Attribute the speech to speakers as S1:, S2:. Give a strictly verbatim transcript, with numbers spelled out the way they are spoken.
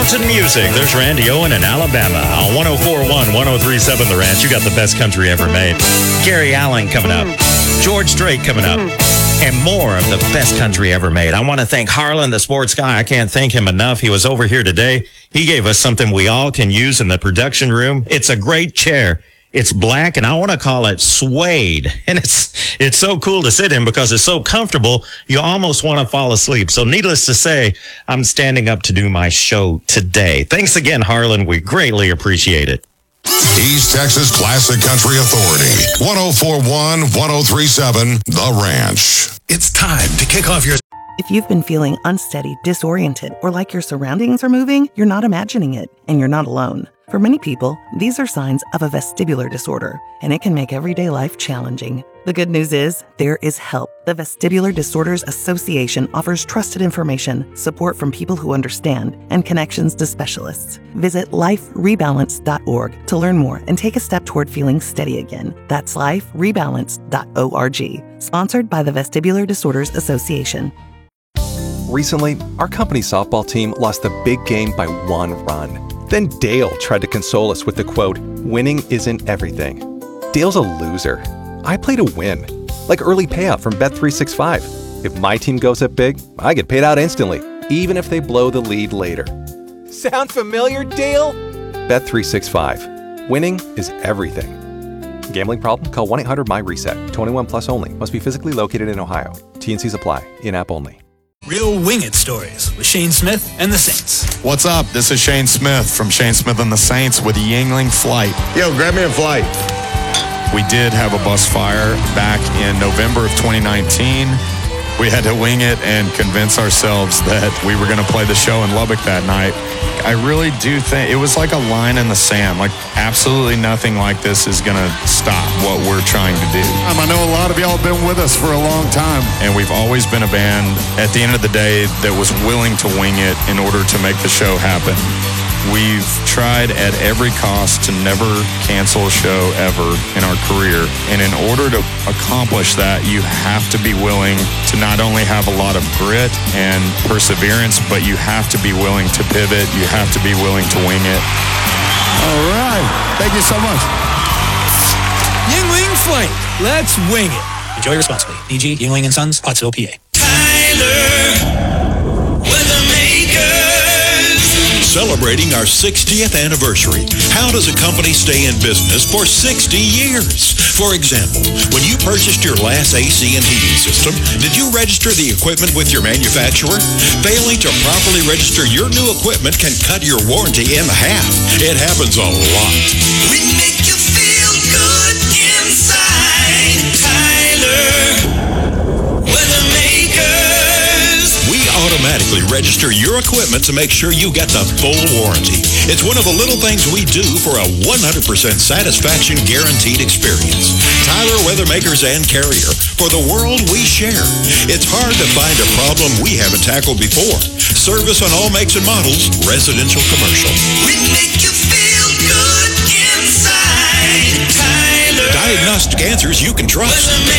S1: Mountain music. There's Randy Owen in Alabama on one oh four point one, one oh three point seven The Ranch. You got the best country ever made. Gary Allen coming up. George Strait coming up. And more of the best country ever made. I want to thank Harlan, the sports guy. I can't thank him enough. He was over here today. He gave us something we all can use in the production room. It's a great chair. It's black, and I want to call it suede. And it's it's so cool to sit in because it's so comfortable, you almost want to fall asleep. So needless to say, I'm standing up to do my show today. Thanks again, Harlan. We greatly appreciate it.
S2: East Texas Classic Country Authority. one oh four point one, one oh three point seven The Ranch.
S3: It's time to kick off your...
S4: If you've been feeling unsteady, disoriented, or like your surroundings are moving, you're not imagining it, and you're not alone. For many people, these are signs of a vestibular disorder, and it can make everyday life challenging. The good news is, there is help. The Vestibular Disorders Association offers trusted information, support from people who understand, and connections to specialists. Visit life rebalance dot org to learn more and take a step toward feeling steady again. That's life rebalance dot org. Sponsored by the Vestibular Disorders Association.
S5: Recently, our company softball team lost the big game by one run. Then Dale tried to console us with the quote, "Winning isn't everything." Dale's a loser. I play to win, like early payout from Bet three sixty-five. If my team goes up big, I get paid out instantly, even if they blow the lead later. Sound familiar, Dale? Bet three sixty-five. Winning is everything. Gambling problem? Call one eight hundred M Y reset. twenty-one plus only. Must be physically located in Ohio. T N Cs apply. In-app only.
S3: Real Wing It Stories with Shane Smith and the Saints.
S6: What's up? This is Shane Smith from Shane Smith and the Saints with Yingling Flight.
S7: Yo, grab me a flight.
S6: We did have a bus fire back in November of twenty nineteen. We had to wing it and convince ourselves that we were going to play the show in Lubbock that night. I really do think it was like a line in the sand. Like, absolutely nothing like this is going to stop what we're trying to do.
S7: I know a lot of y'all have been with us for a long time.
S6: And we've always been a band, at the end of the day, that was willing to wing it in order to make the show happen. We've tried at every cost to never cancel a show ever in our career. And in order to accomplish that, you have to be willing to not only have a lot of grit and perseverance, but you have to be willing to pivot. You have to be willing to wing it.
S7: All right. Thank you so much.
S3: Yingling Flight. Let's wing it. Enjoy responsibly. D G, Yingling and Sons, Pottsville, P A.
S8: Tyler, Weathermaker. Celebrating our sixtieth anniversary. How does a company stay in business for sixty years? For example, when you purchased your last A C and heating system, did you register the equipment with your manufacturer? Failing to properly register your new equipment can cut your warranty in half. It happens a lot. We make you feel good inside. Tyler, Weathermakers. We automatically register your equipment to make sure you get the full warranty. It's one of the little things we do for a one hundred percent satisfaction guaranteed experience. Tyler Weathermakers and Carrier, for the world we share. It's hard to find a problem we haven't tackled before. Service on all makes and models, residential, commercial. We make you feel good inside. Tyler. Diagnostic answers you can trust.